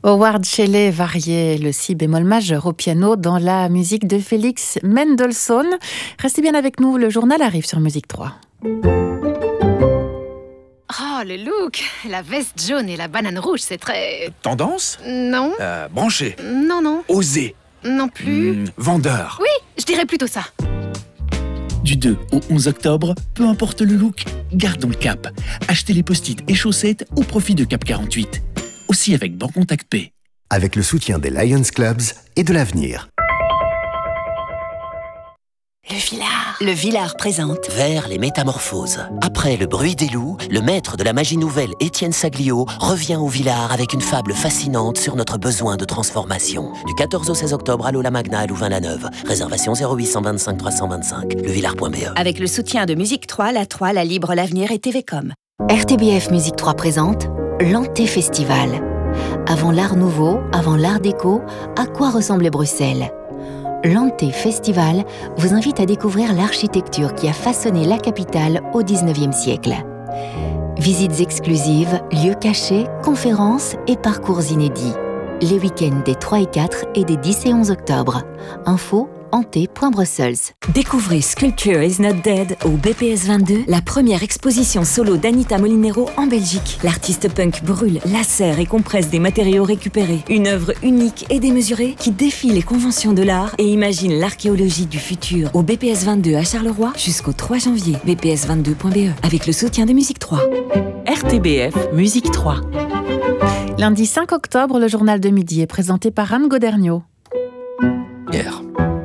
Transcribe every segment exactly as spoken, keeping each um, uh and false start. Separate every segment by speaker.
Speaker 1: Howard Shelley variait le si bémol majeur au piano dans la musique de Félix Mendelssohn. Restez bien avec nous, le journal arrive sur Musique trois.
Speaker 2: Oh, le look! La veste jaune et la banane rouge, c'est très...
Speaker 3: Tendance?
Speaker 2: Non.
Speaker 3: Euh, branché?
Speaker 2: Non, non.
Speaker 3: Osé?
Speaker 2: Non plus.
Speaker 3: Mmh, vendeur?
Speaker 2: Oui, je dirais plutôt ça.
Speaker 4: Du deux au onze octobre, peu importe le look, gardons le cap. Achetez les post-it et chaussettes au profit de Cap quarante-huit. Aussi avec Bancontact Pay.
Speaker 5: Avec le soutien des Lions Clubs et de l'avenir.
Speaker 6: Le Villard. Le Villard présente
Speaker 7: Vers les métamorphoses. Après Le bruit des loups, le maître de la magie nouvelle Étienne Saglio revient au Villard avec une fable fascinante sur notre besoin de transformation. Du quatorze au seize octobre à l'Aula Magna à Louvain-la-Neuve. Réservation zéro huit cent vingt-cinq trois cent vingt-cinq. levillard point b e.
Speaker 6: avec le soutien de Musique trois, la trois, la Libre, l'Avenir et T V Com.
Speaker 8: R T B F Musique trois présente l'Anté Festival. Avant l'art nouveau, avant l'art déco, à quoi ressemblait Bruxelles ? L'Anté Festival vous invite à découvrir l'architecture qui a façonné la capitale au dix-neuvième siècle. Visites exclusives, lieux cachés, conférences et parcours inédits. Les week-ends des trois et quatre et des dix et onze octobre. Info anté point brussels.
Speaker 9: Découvrez Sculpture is not dead au B P S vingt-deux, la première exposition solo d'Anita Molinero en Belgique. L'artiste punk brûle, lacère et compresse des matériaux récupérés. Une œuvre unique et démesurée qui défie les conventions de l'art et imagine l'archéologie du futur. Au B P S vingt-deux à Charleroi jusqu'au trois janvier. b p s vingt-deux point b e avec le soutien de Musique trois.
Speaker 10: R T B F Musique trois.
Speaker 1: Lundi cinq octobre, le journal de midi est présenté par Anne Goderniot.
Speaker 3: Hier.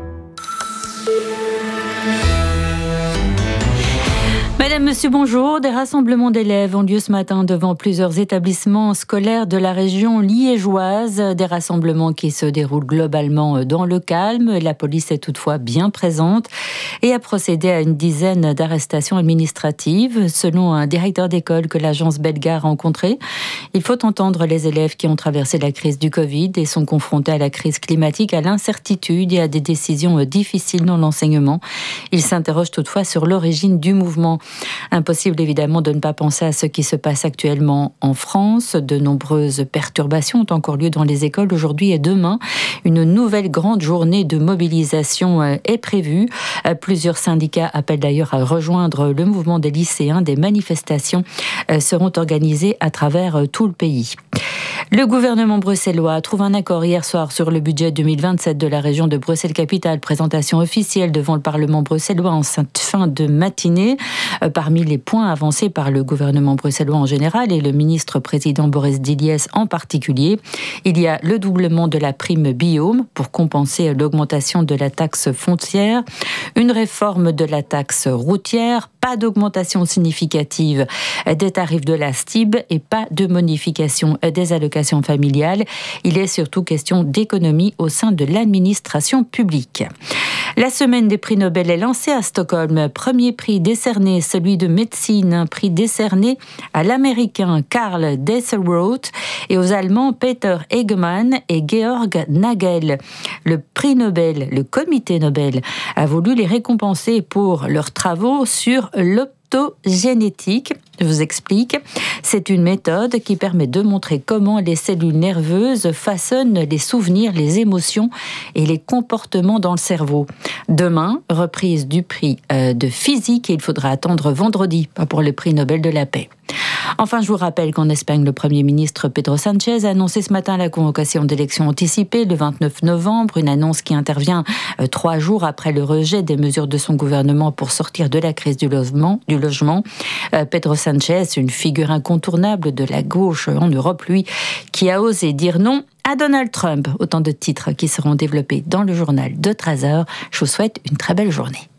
Speaker 11: Madame, Monsieur, bonjour. Des rassemblements d'élèves ont lieu ce matin devant plusieurs établissements scolaires de la région liégeoise. Des rassemblements qui se déroulent globalement dans le calme. La police est toutefois bien présente et a procédé à une dizaine d'arrestations administratives. Selon un directeur d'école que l'agence Belga a rencontré, il faut entendre les élèves qui ont traversé la crise du Covid et sont confrontés à la crise climatique, à l'incertitude et à des décisions difficiles dans l'enseignement. Ils s'interrogent toutefois sur l'origine du mouvement. Impossible évidemment de ne pas penser à ce qui se passe actuellement en France. De nombreuses perturbations ont encore lieu dans les écoles aujourd'hui et demain. Une nouvelle grande journée de mobilisation est prévue. Plusieurs syndicats appellent d'ailleurs à rejoindre le mouvement des lycéens. Des manifestations seront organisées à travers tout le pays. Le gouvernement bruxellois trouve un accord hier soir sur le budget deux mille vingt-sept de la région de Bruxelles-Capitale. Présentation officielle devant le Parlement bruxellois en cette fin de matinée. Parmi les points avancés par le gouvernement bruxellois en général et le ministre-président Boris Diliès en particulier, il y a le doublement de la prime Biome pour compenser l'augmentation de la taxe foncière, une réforme de la taxe routière, pas d'augmentation significative des tarifs de la S T I B et pas de modification des allocations familiales. Il est surtout question d'économie au sein de l'administration publique. La semaine des prix Nobel est lancée à Stockholm. Premier prix décerné, celui de médecine, un prix décerné à l'américain Karl Desselroth et aux Allemands Peter Egemann et Georg Nagel. Le prix Nobel, le comité Nobel, a voulu les récompenser pour leurs travaux sur l'optogénétique. Je vous explique. C'est une méthode qui permet de montrer comment les cellules nerveuses façonnent les souvenirs, les émotions et les comportements dans le cerveau. Demain, reprise du prix de physique et il faudra attendre vendredi pour le prix Nobel de la paix. Enfin, je vous rappelle qu'en Espagne, le Premier ministre Pedro Sánchez a annoncé ce matin la convocation d'élections anticipées le vingt-neuf novembre, une annonce qui intervient euh, trois jours après le rejet des mesures de son gouvernement pour sortir de la crise du logement. Du logement. Euh, Pedro Sánchez, une figure incontournable de la gauche en Europe, lui, qui a osé dire non à Donald Trump. Autant de titres qui seront développés dans le journal de treize heures. Je vous souhaite une très belle journée.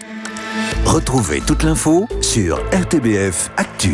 Speaker 5: Retrouvez toute l'info sur R T B F Actu.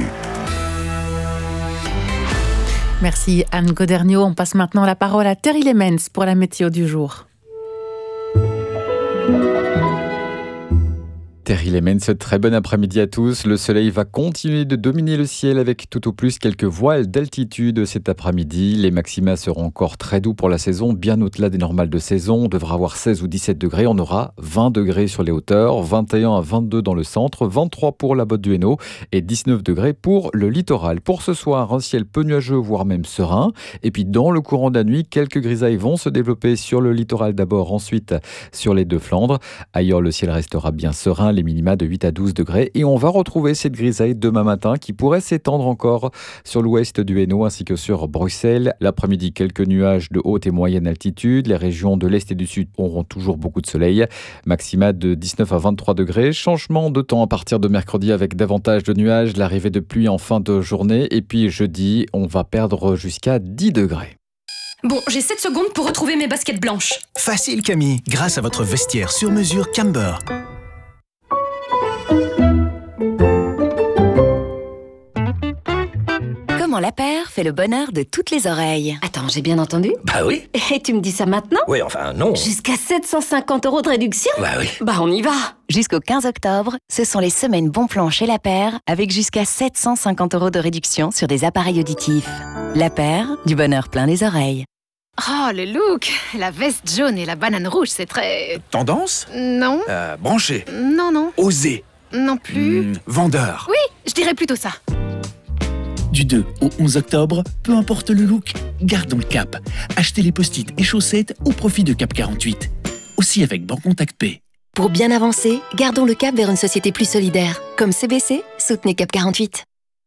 Speaker 1: Merci Anne Goderniot. On passe maintenant la parole à Terry Lemens pour la météo du jour.
Speaker 12: Terry Lemens, très bon après-midi à tous. Le soleil va continuer de dominer le ciel avec tout au plus quelques voiles d'altitude cet après-midi. Les maxima seront encore très doux pour la saison, bien au-delà des normales de saison. On devra avoir seize ou dix-sept degrés. On aura vingt degrés sur les hauteurs, vingt et un à vingt-deux dans le centre, vingt-trois pour la Botte du Hainaut et dix-neuf degrés pour le littoral. Pour ce soir, un ciel peu nuageux, voire même serein. Et puis dans le courant de la nuit, quelques grisailles vont se développer sur le littoral d'abord, ensuite sur les deux Flandres. Ailleurs, le ciel restera bien serein. Les minima de huit à douze degrés et on va retrouver cette grisaille demain matin qui pourrait s'étendre encore sur l'ouest du Hainaut ainsi que sur Bruxelles. L'après-midi, quelques nuages de haute et moyenne altitude. Les régions de l'est et du sud auront toujours beaucoup de soleil. Maxima de dix-neuf à vingt-trois degrés. Changement de temps à partir de mercredi avec davantage de nuages, l'arrivée de pluie en fin de journée et puis jeudi, on va perdre jusqu'à dix degrés.
Speaker 13: Bon, j'ai sept secondes pour retrouver mes baskets blanches.
Speaker 14: Facile Camille, grâce à votre vestiaire sur mesure Camber.
Speaker 6: Comment la paire fait le bonheur de toutes les oreilles.
Speaker 8: Attends, j'ai bien entendu?
Speaker 3: Bah oui.
Speaker 8: Et tu me dis ça maintenant?
Speaker 3: Oui, enfin non.
Speaker 8: Jusqu'à sept cent cinquante euros de réduction?
Speaker 3: Bah oui.
Speaker 8: Bah on y va.
Speaker 6: Jusqu'au quinze octobre, ce sont les semaines bon plan chez La Paire avec jusqu'à sept cent cinquante euros de réduction sur des appareils auditifs. La Paire, du bonheur plein les oreilles.
Speaker 2: Oh, le look! La veste jaune et la banane rouge, c'est très...
Speaker 3: Tendance?
Speaker 2: Non.
Speaker 3: Euh, branché?
Speaker 2: Non, non.
Speaker 3: Osé?
Speaker 2: Non plus.
Speaker 3: Mmh, vendeur?
Speaker 2: Oui, je dirais plutôt ça.
Speaker 4: Du deux au onze octobre, peu importe le look, gardons le cap. Achetez les post-it et chaussettes au profit de Cap quarante-huit. Aussi avec Banque Contact Pay.
Speaker 8: Pour bien avancer, gardons le cap vers une société plus solidaire. Comme C B C, soutenez Cap quarante-huit.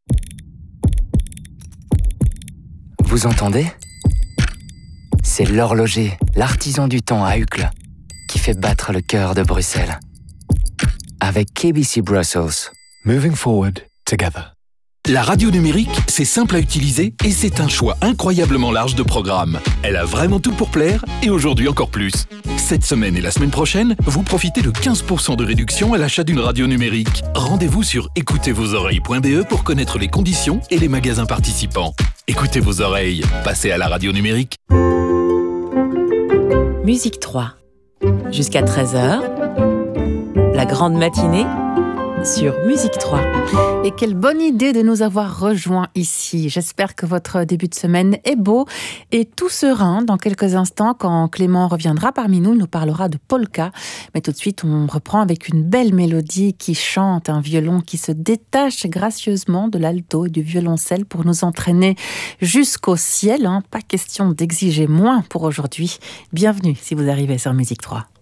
Speaker 15: Vous entendez ? C'est l'horloger, l'artisan du temps à Uccle, qui fait battre le cœur de Bruxelles. Avec K B C Brussels.
Speaker 16: Moving forward together. La radio numérique, c'est simple à utiliser et c'est un choix incroyablement large de programmes. Elle a vraiment tout pour plaire et aujourd'hui encore plus. Cette semaine et la semaine prochaine, vous profitez de quinze pour cent de réduction à l'achat d'une radio numérique. Rendez-vous sur écoutez vos oreilles point b e pour connaître les conditions et les magasins participants. Écoutez vos oreilles, passez à la radio numérique.
Speaker 10: Musique trois. Jusqu'à treize heures, la grande matinée sur Musique trois.
Speaker 1: Et quelle bonne idée de nous avoir rejoints ici. J'espère que votre début de semaine est beau et tout serein. Dans quelques instants, quand Clément reviendra parmi nous, il nous parlera de polka. Mais tout de suite, on reprend avec une belle mélodie qui chante, un violon qui se détache gracieusement de l'alto et du violoncelle pour nous entraîner jusqu'au ciel. Hein. Pas question d'exiger moins pour aujourd'hui. Bienvenue si vous arrivez sur Musique trois.